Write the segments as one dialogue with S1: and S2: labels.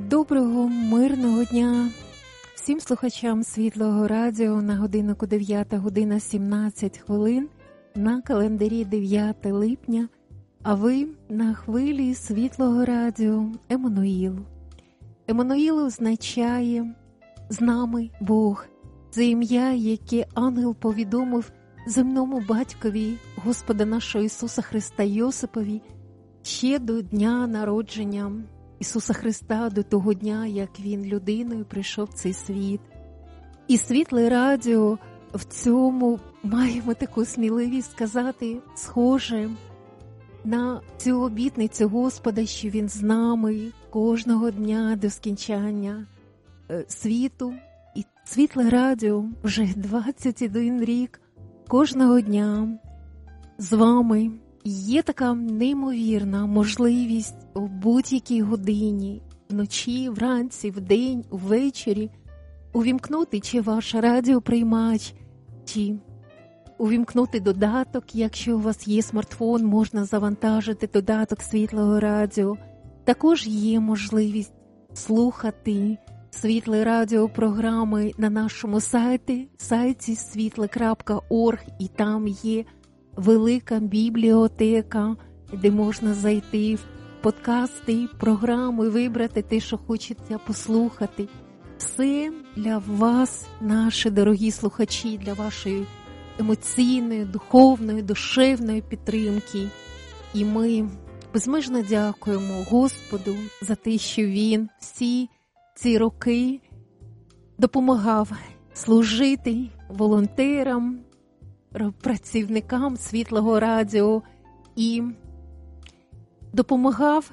S1: Доброго, мирного дня всім слухачам Світлого Радіо. На годиннику 9 година 17 хвилин, на календарі 9 липня, а ви на хвилі Світлого Радіо Еммануїл. Еммануїл означає «з нами Бог». Це ім'я, яке ангел повідомив земному батькові Господа нашого Ісуса Христа Йосипові ще до дня народження Ісуса Христа, до того дня, як Він людиною прийшов в цей світ. І Світле Радіо в цьому маємо таку сміливість сказати, схоже на цю обітницю Господа, що Він з нами кожного дня до скінчання світу. І Світле Радіо вже 21 рік кожного дня з вами. Є така неймовірна можливість у будь-якій годині, вночі, вранці, вдень, увечері увімкнути чи ваш радіоприймач, чи увімкнути додаток. Якщо у вас є смартфон, можна завантажити додаток Світлого Радіо. Також є можливість слухати Світле Радіо програми на нашому сайті світле.орг, і там є велика бібліотека, де можна зайти в подкасти, програми, вибрати те, що хочеться послухати. Все для вас, наші дорогі слухачі, для вашої емоційної, духовної, душевної підтримки. І ми безмежно дякуємо Господу за те, що Він всі ці роки допомагав служити волонтерам, працівникам Світлого Радіо і допомагав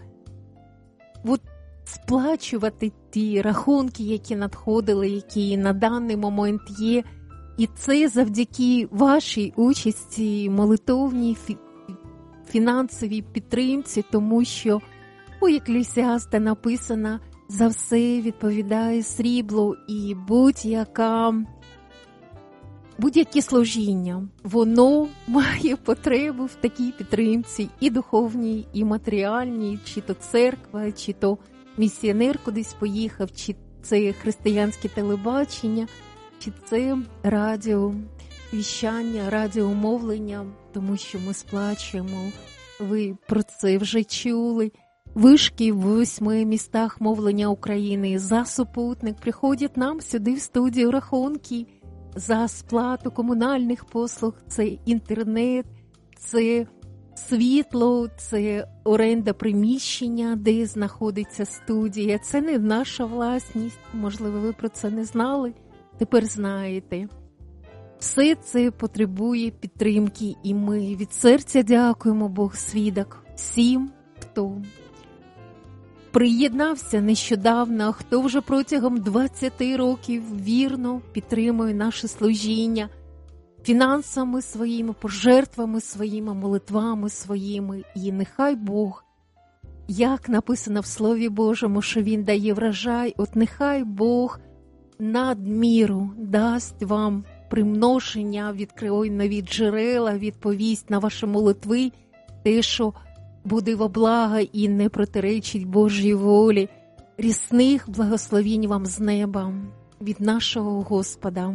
S1: сплачувати ті рахунки, які надходили, які на даний момент є. І це завдяки вашій участі, молитовній, фінансовій підтримці, тому що у Екклесіаста написано: за все відповідає срібло, і будь-яке служіння, воно має потребу в такій підтримці і духовній, і матеріальній, чи то церква, чи то місіонер кудись поїхав, чи це християнське телебачення, чи це радіовіщання, радіомовлення, тому що ми сплачуємо, ви про це вже чули. Вишки в 8 містах мовлення України за супутник приходять нам сюди в студію рахунки за сплату комунальних послуг, це інтернет, це світло, це оренда приміщення, де знаходиться студія. Це не наша власність, можливо, ви про це не знали, тепер знаєте. Все це потребує підтримки, і ми від серця дякуємо, Бог свідок, всім, хто приєднався нещодавно, хто вже протягом 20 років вірно підтримує наше служіння фінансами своїми, пожертвами своїми, молитвами своїми. І нехай Бог, як написано в Слові Божому, що Він дає врожай, от нехай Бог надміру дасть вам примноження, відкриє нові джерела, відповість на ваші молитви, те, що буде во благо і не протиречить Божій волі. Рясних благословінь вам з неба від нашого Господа.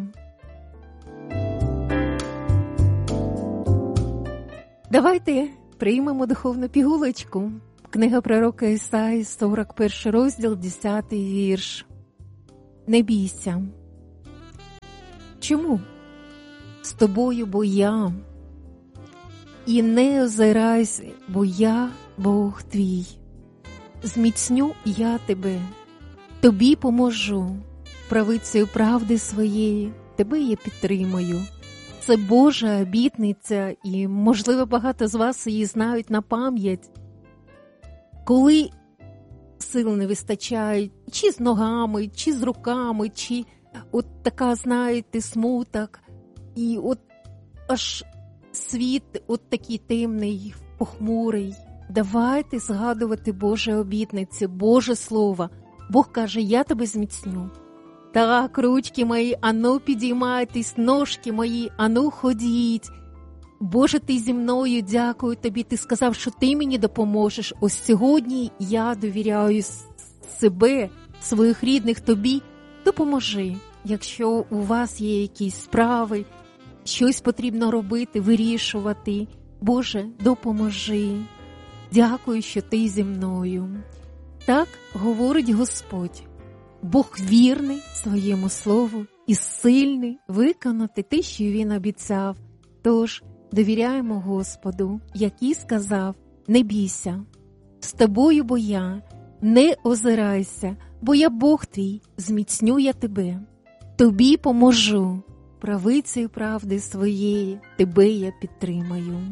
S1: Давайте приймемо духовну пігулочку. Книга пророка Ісаї, 41 розділ, 10 вірш. Не бійся. Чому? З тобою, бо я. І не озирайся, бо я Бог твій. Зміцню я тебе, тобі поможу, правицею правди своєї, тебе я підтримую. Це Божа обітниця, і, можливо, багато з вас її знають на пам'ять. Коли сил не вистачає, чи з ногами, чи з руками, чи от така, знаєте, смуток, і от аж світ от такий темний, похмурий. Давайте згадувати Божі обітниці, Боже Слово. Бог каже: я тебе зміцню. Так, ручки мої, ану підіймайтесь, ножки мої, ану ходіть. Боже, ти зі мною, дякую тобі, ти сказав, що ти мені допоможеш. Ось сьогодні я довіряю себе своїх рідних тобі, допоможи. Якщо у вас є якісь справи, щось потрібно робити, вирішувати, Боже, допоможи. Дякую, що ти зі мною. Так говорить Господь. Бог вірний своєму слову і сильний виконати те, що Він обіцяв. Тож довіряємо Господу, який сказав: не бійся, з тобою бо я, не озирайся, бо я Бог твій, зміцню я тебе. Тобі поможу, правицею правди своєї тебе я підтримаю.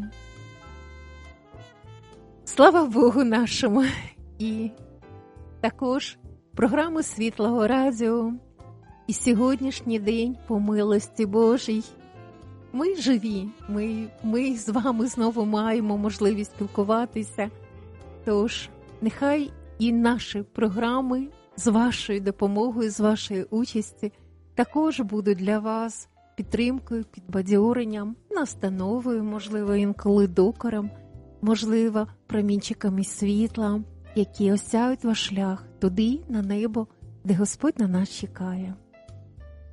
S1: Слава Богу нашому! І також програму Світлого Радіо і сьогоднішній день по милості Божій. Ми живі, ми з вами знову маємо можливість спілкуватися. Тож нехай і наші програми з вашою допомогою, з вашої участі також будуть для вас підтримкою, підбадьоренням, настановою, можливо, інколи докором, можливо, промінчиками світла, які осяють ваш шлях туди, на небо, де Господь на нас чекає.